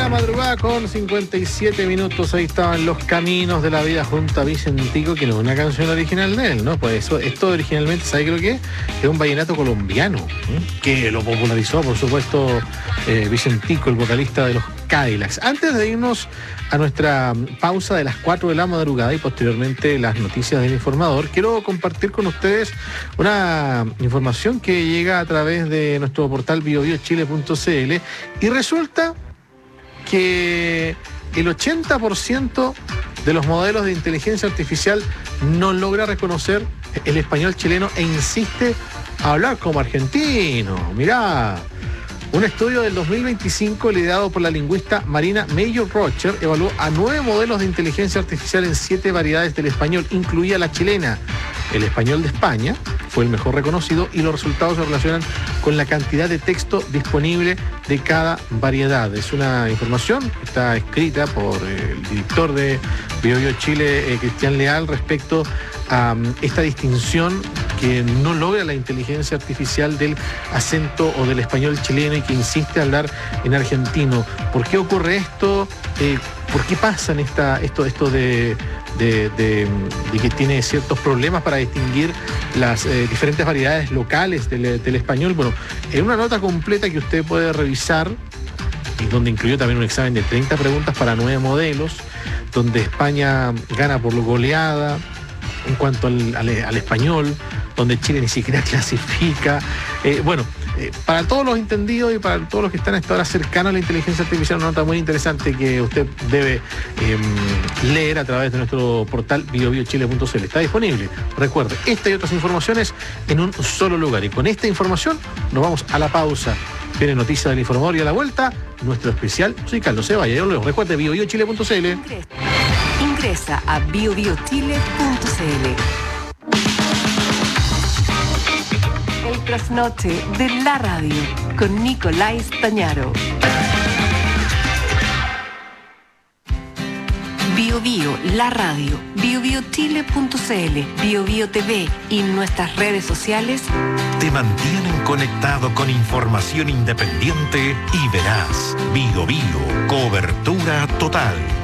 madrugada con 57 minutos. Ahí estaban Los Caminos de la Vida junto a Vicentico, que no es una canción original de él, ¿no? Pues eso, esto originalmente, ¿sabe qué lo que es? Es un vallenato colombiano, que lo popularizó, por supuesto, Vicentico, el vocalista de los Cadillacs. Antes de irnos a nuestra pausa de las 4 de la madrugada y posteriormente las noticias del informador, quiero compartir con ustedes una información que llega a través de nuestro portal biobiochile.cl y resulta que el 80% de los modelos de inteligencia artificial no logra reconocer el español chileno e insiste a hablar como argentino. Mirá. Un estudio del 2025 liderado por la lingüista Marina Mayor-Rocher evaluó a 9 modelos de inteligencia artificial en 7 variedades del español, incluida la chilena. El español de España fue el mejor reconocido y los resultados se relacionan con la cantidad de texto disponible de cada variedad. Es una información que está escrita por el director de BioBio Chile, Cristian Leal, respecto a esta distinción que no logra la inteligencia artificial del acento o del español chileno y que insiste a hablar en argentino. ¿Por qué ocurre esto? ¿Por qué pasan esto de que tiene ciertos problemas para distinguir las diferentes variedades locales del español? Bueno, en una nota completa que usted puede revisar, y donde incluyó también un examen de 30 preguntas para 9 modelos, donde España gana por goleada en cuanto al español, donde Chile ni siquiera clasifica. Para todos los entendidos y para todos los que están a esta hora cercanos a la inteligencia artificial, una nota muy interesante que usted debe leer a través de nuestro portal biobiochile.cl. Está disponible. Recuerde, esta y otras informaciones en un solo lugar. Y con esta información nos vamos a la pausa. Viene noticias del informador y a la vuelta, nuestro especial musical. No se vaya, yo lo recuerde, biobiochile.cl. Ingresa a biobiochile.cl. El trasnoche de la radio con Nicolás Tañaro. BioBio, la radio, biobiochile.cl, BioBio TV y nuestras redes sociales te mantienen conectado con información independiente y veraz. BioBio, cobertura total.